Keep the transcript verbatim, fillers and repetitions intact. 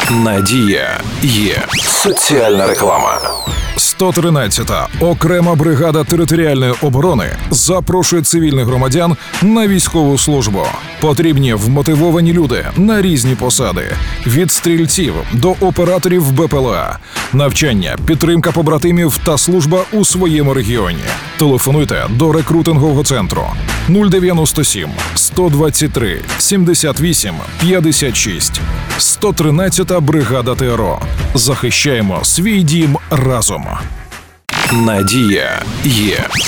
Надія є. Соціальна реклама. сто тринадцята окрема бригада територіальної оборони запрошує цивільних громадян на військову службу. Потрібні вмотивовані люди на різні посади. Від стрільців до операторів Б П Л А. Навчання, підтримка побратимів та служба у своєму регіоні. Телефонуйте до рекрутингового центру нуль дев'яносто сім сто двадцять три сімдесят вісім п'ятдесят шість. сто тринадцята бригада Т Р О. Захищаємо свій дім разом. Надія є.